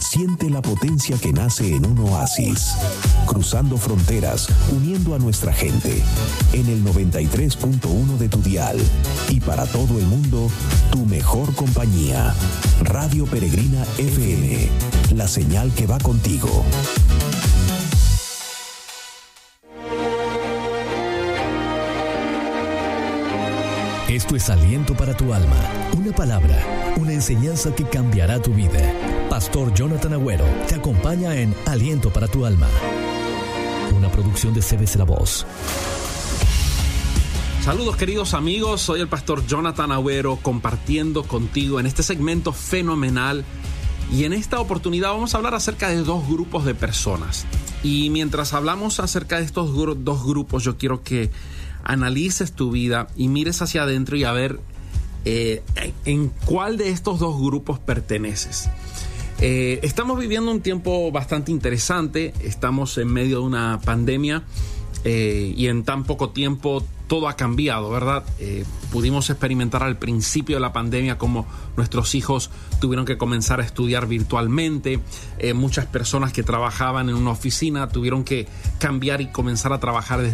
Siente la potencia que nace en un oasis, cruzando fronteras, uniendo a nuestra gente. En el 93.1 de tu dial y para todo el mundo, tu mejor compañía. Radio Peregrina FM, la señal que va contigo. Esto es Aliento para tu alma, una palabra, una enseñanza que cambiará tu vida. Pastor Jonathan Agüero te acompaña en Aliento para tu alma, una producción de CBC La Voz. Saludos queridos amigos, soy el pastor Jonathan Agüero compartiendo contigo en este segmento fenomenal, y en esta oportunidad vamos a hablar acerca de dos grupos de personas. Y mientras hablamos acerca de estos dos grupos, yo quiero que analices tu vida y mires hacia adentro y a ver en cuál de estos dos grupos perteneces. Estamos viviendo un tiempo bastante interesante, estamos en medio de una pandemia y en tan poco tiempo todo ha cambiado, ¿verdad? Pudimos experimentar al principio de la pandemia cómo nuestros hijos tuvieron que comenzar a estudiar virtualmente. Muchas personas que trabajaban en una oficina tuvieron que cambiar y comenzar a trabajar desde